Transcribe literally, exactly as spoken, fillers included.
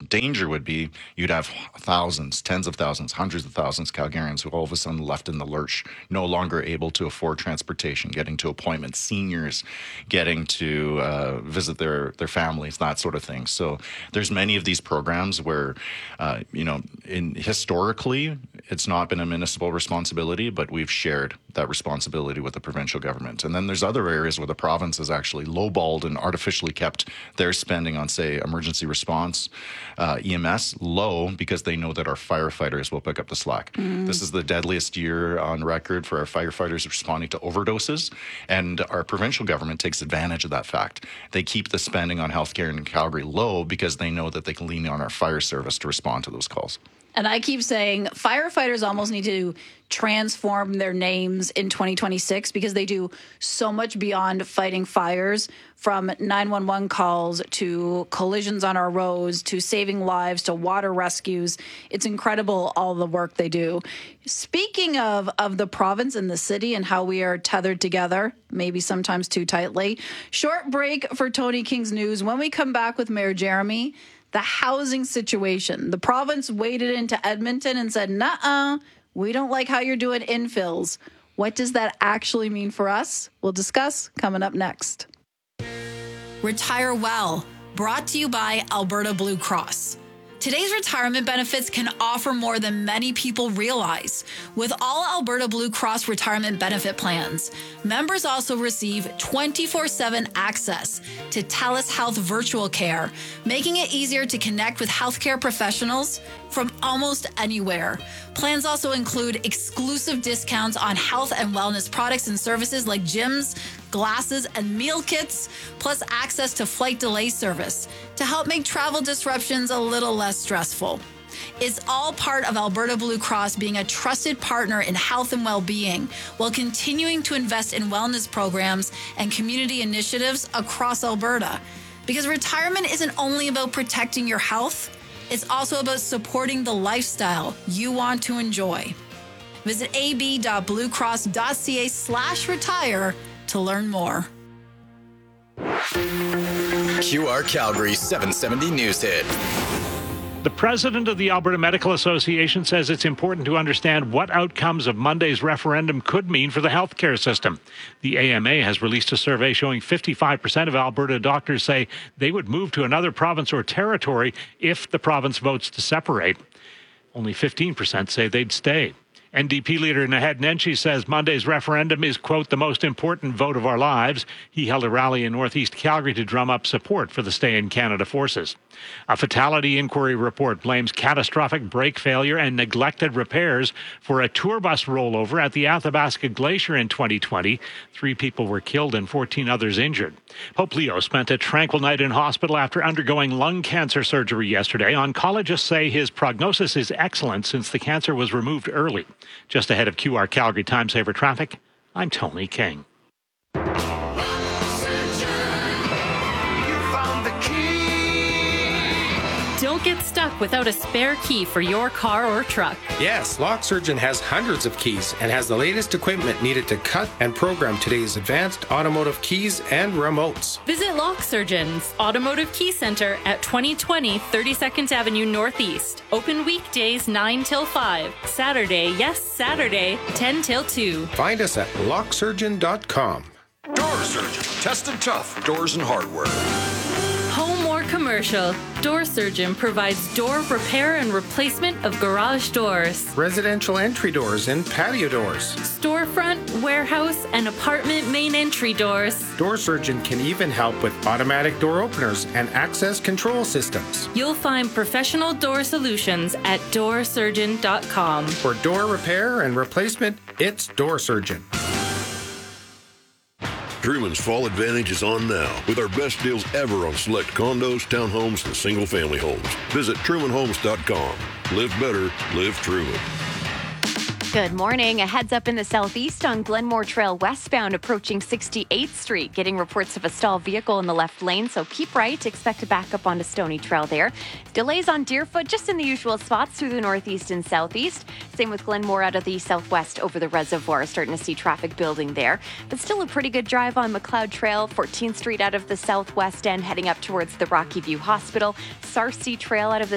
danger would be you'd have thousands, tens of thousands, hundreds of thousands of Calgarians who all of a sudden left in the lurch, no longer able to afford transportation, getting to appointments, seniors getting to uh, visit their, their families, that sort of thing. So there's many of these programs where, uh, you know, in historically, it's not been a municipal responsibility, but we've shared that responsibility with the provincial government. And then there's other areas where the province has actually lowballed and artificially kept their spending on, say, emergency response, uh, E M S low because they know that our firefighters will pick up the slack. Mm. This is the deadliest year on record for our firefighters responding to overdoses, and our provincial government takes advantage of that fact. They keep the spending on healthcare in Calgary low because they know that they can lean on our fire service to respond to those calls. And I keep saying firefighters almost need to transform their names in twenty twenty-six because they do so much beyond fighting fires, from nine one one calls to collisions on our roads to saving lives to water rescues. It's incredible all the work they do. Speaking of, of the province and the city and how we are tethered together, maybe sometimes too tightly, short break for Tony King's News. When we come back with Mayor Jeremy, the housing situation. The province waded into Edmonton and said, nuh-uh, we don't like how you're doing infills. What does that actually mean for us? We'll discuss coming up next. Retire Well, brought to you by Alberta Blue Cross. Today's retirement benefits can offer more than many people realize. With all Alberta Blue Cross retirement benefit plans, members also receive twenty-four seven access to TELUS Health virtual care, making it easier to connect with healthcare professionals from almost anywhere. Plans also include exclusive discounts on health and wellness products and services like gyms, glasses, and meal kits, plus access to flight delay service to help make travel disruptions a little less stressful. It's all part of Alberta Blue Cross being a trusted partner in health and well-being while continuing to invest in wellness programs and community initiatives across Alberta. Because retirement isn't only about protecting your health, it's also about supporting the lifestyle you want to enjoy. Visit ab.bluecross.ca slash retire to learn more. Q R Calgary seven seventy News Hit. The president of the Alberta Medical Association says it's important to understand what outcomes of Monday's referendum could mean for the healthcare system. The A M A has released a survey showing fifty-five percent of Alberta doctors say they would move to another province or territory if the province votes to separate. Only fifteen percent say they'd stay. N D P leader Naheed Nenshi says Monday's referendum is, quote, the most important vote of our lives. He held a rally in Northeast Calgary to drum up support for the Stay in Canada forces. A fatality inquiry report blames catastrophic brake failure and neglected repairs for a tour bus rollover at the Athabasca Glacier in twenty twenty. Three people were killed and fourteen others injured. Pope Leo spent a tranquil night in hospital after undergoing lung cancer surgery yesterday. Oncologists say his prognosis is excellent since the cancer was removed early. Just ahead of Q R Calgary Time Saver Traffic, I'm Tony King. Don't get stuck without a spare key for your car or truck. Yes, Lock Surgeon has hundreds of keys and has the latest equipment needed to cut and program today's advanced automotive keys and remotes. Visit Lock Surgeon's Automotive Key Center at twenty twenty thirty-second Avenue Northeast. Open weekdays nine till five. Saturday, yes, Saturday, ten till two. Find us at lock surgeon dot com. Door Surgeon. Tested tough doors and hardware. Home or commercial, Door Surgeon provides door repair and replacement of garage doors, residential entry doors and patio doors, storefront, warehouse, and apartment main entry doors. Door Surgeon can even help with automatic door openers and access control systems. You'll find professional door solutions at door surgeon dot com. For door repair and replacement, it's Door Surgeon. Truman's Fall Advantage is on now with our best deals ever on select condos, townhomes, and single-family homes. Visit truman homes dot com. Live better, live Truman. Good morning. A heads up in the southeast on Glenmore Trail westbound approaching sixty-eighth Street. Getting reports of a stalled vehicle in the left lane, so keep right. Expect to back up onto Stony Trail there. Delays on Deerfoot just in the usual spots through the northeast and southeast. Same with Glenmore out of the southwest over the reservoir. Starting to see traffic building there. But still a pretty good drive on McLeod Trail. fourteenth Street out of the southwest end heading up towards the Rocky View Hospital. Sarcee Trail out of the